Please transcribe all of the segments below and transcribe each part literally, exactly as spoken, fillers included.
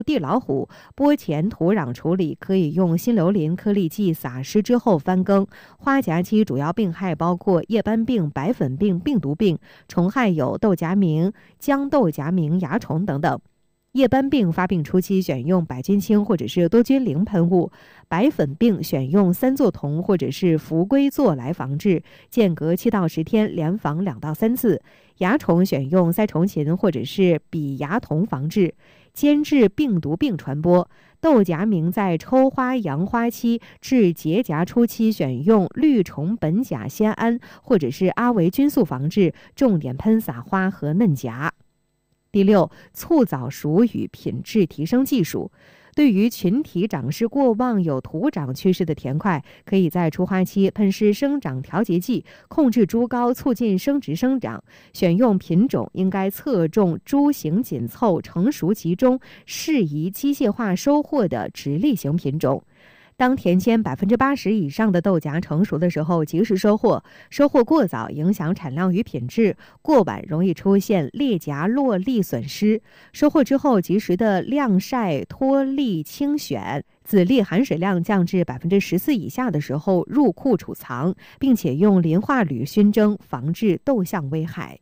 地老虎，播前土壤处理可以用新硫磷颗粒剂撒施之后翻耕。花甲期主要病害包括叶斑病、白粉病、病毒病，虫害有豆荚鸣、豇豆荚鸣蚜虫等等。叶斑病发病初期选用百菌清或者是多菌灵喷雾，白粉病选用三唑酮或者是伏归唑来防治，间隔七到十天连防两到三次。蚜虫选用塞虫嗪或者是吡蚜酮防治，监制病毒病传播。豆荚鸣在抽花扬花期至结荚初期选用绿虫苯甲酰胺或者是阿维菌素防治，重点喷洒花和嫩荚。第六，促早熟与品质提升技术。对于群体长势过旺、有徒长趋势的田块，可以在出花期喷施生长调节剂，控制株高，促进生殖生长。选用品种应该侧重株型紧凑、成熟集中、适宜机械化收获的直立型品种。当田间百分之八十以上的豆荚成熟的时候，及时收获。收获过早影响产量与品质，过晚容易出现裂荚落粒损失。收获之后，及时的晾晒、脱粒、清选。籽粒含水量降至百分之十四以下的时候，入库储藏，并且用磷化铝熏蒸，防治豆象危害。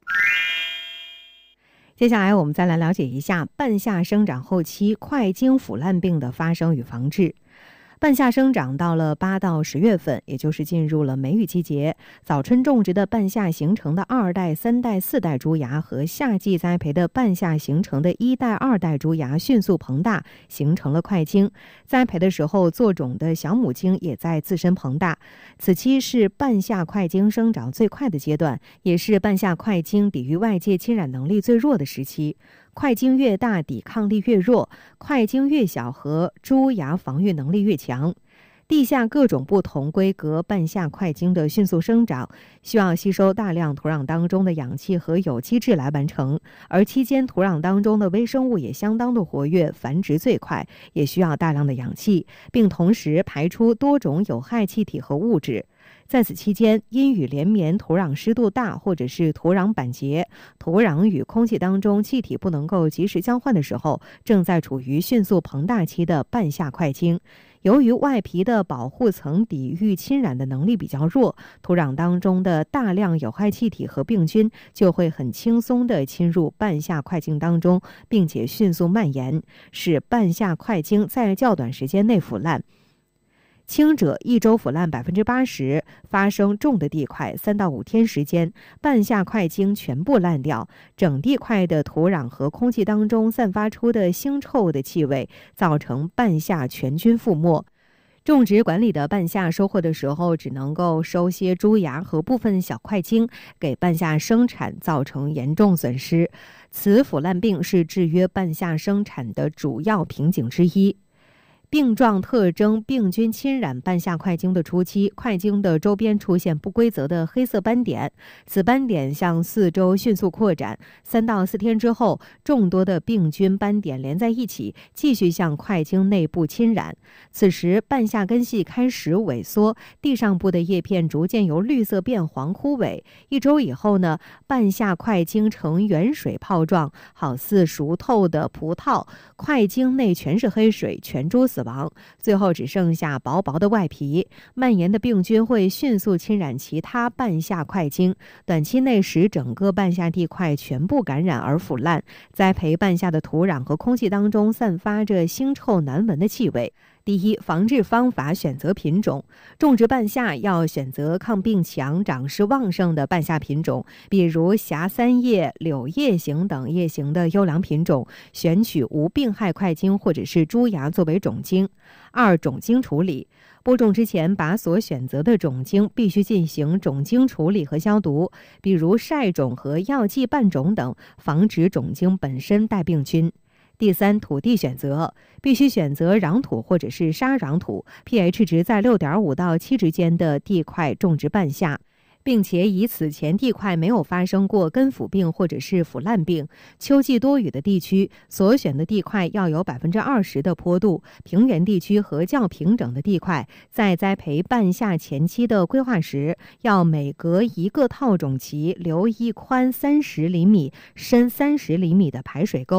接下来我们再来了解一下半夏生长后期块茎腐烂病的发生与防治。半夏生长到了八到十月份，也就是进入了梅雨季节。早春种植的半夏形成的二代、三代、四代株芽和夏季栽培的半夏形成的一代、二代株芽迅速膨大，形成了块茎。栽培的时候，作种的小母茎也在自身膨大。此期是半夏块茎生长最快的阶段，也是半夏块茎抵御外界侵染能力最弱的时期。块茎越大，抵抗力越弱；块茎越小和株芽防御能力越强。地下各种不同规格半夏块茎的迅速生长，需要吸收大量土壤当中的氧气和有机质来完成，而期间土壤当中的微生物也相当的活跃，繁殖最快，也需要大量的氧气，并同时排出多种有害气体和物质。在此期间，阴雨连绵、土壤湿度大，或者是土壤板结，土壤与空气当中气体不能够及时交换的时候，正在处于迅速膨大期的半夏块茎。由于外皮的保护层抵御侵染的能力比较弱，土壤当中的大量有害气体和病菌就会很轻松地侵入半夏块茎当中，并且迅速蔓延，使半夏块茎在较短时间内腐烂。轻者一周腐烂百分之八十，发生重的地块三到五天时间，半夏块茎全部烂掉，整地块的土壤和空气当中散发出的腥臭的气味，造成半夏全军覆没。种植管理的半夏收获的时候，只能够收些株芽和部分小块茎，给半夏生产造成严重损失。此腐烂病是制约半夏生产的主要瓶颈之一。病状特征：病菌侵染半夏块茎的初期，块茎的周边出现不规则的黑色斑点，此斑点向四周迅速扩展。三到四天之后，众多的病菌斑点连在一起，继续向块茎内部侵染。此时，半夏根系开始萎缩，地上部的叶片逐渐由绿色变黄枯萎。一周以后呢，半夏块茎呈圆水泡状，好似熟透的葡萄，块茎内全是黑水，全株死。死亡，最后只剩下薄薄的外皮。蔓延的病菌会迅速侵染其他半夏块茎，短期内使整个半夏地块全部感染而腐烂。栽培半夏的土壤和空气当中散发着腥臭难闻的气味。第一，防治方法：选择品种。种植半夏要选择抗病强、长势旺盛的半夏品种，比如霞三叶、柳叶型等叶型的优良品种，选取无病害块茎或者是株芽作为种茎。二、种茎处理。播种之前，把所选择的种茎必须进行种茎处理和消毒，比如晒种和药剂拌种等，防止种茎本身带病菌。第三，土地选择，必须选择壤土或者是沙壤土 ，pH 值在 六点五 到七之间的地块种植半夏，并且以此前地块没有发生过根腐病或者是腐烂病。秋季多雨的地区，所选的地块要有 百分之二十 的坡度，平原地区和较平整的地块，在栽培半夏前期的规划时，要每隔一个套种期留一宽三十厘米、深三十厘米的排水沟。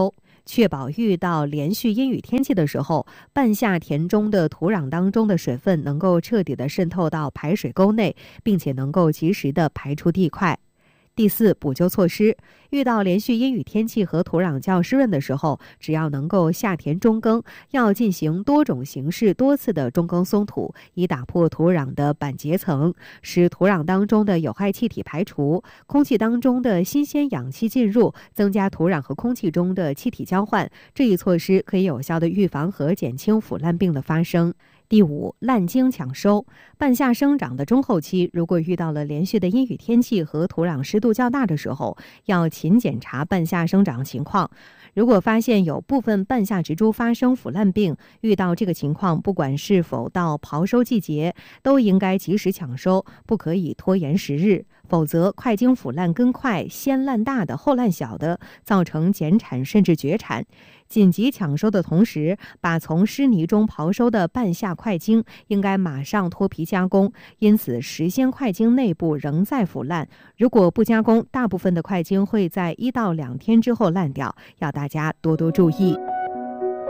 确保遇到连续阴雨天气的时候，半夏田中的土壤当中的水分能够彻底的渗透到排水沟内，并且能够及时的排出地块。第四，补救措施。遇到连续阴雨天气和土壤较湿润的时候，只要能够下田中耕，要进行多种形式多次的中耕松土，以打破土壤的板结层，使土壤当中的有害气体排除，空气当中的新鲜氧气进入，增加土壤和空气中的气体交换。这一措施可以有效的预防和减轻腐烂病的发生。第五，滥经抢收。半夏生长的中后期，如果遇到了连续的阴雨天气和土壤湿度较大的时候，要勤检查半夏生长情况。如果发现有部分半夏植株发生腐烂病，遇到这个情况，不管是否到刨收季节，都应该及时抢收，不可以拖延时日，否则快经腐烂根快，先烂大的后烂小的，造成减产甚至绝产。紧急抢收的同时，把从湿泥中刨收的半夏快茎应该马上脱皮加工，因此时鲜快茎内部仍在腐烂，如果不加工，大部分的快茎会在一到两天之后烂掉，要大家多多注意。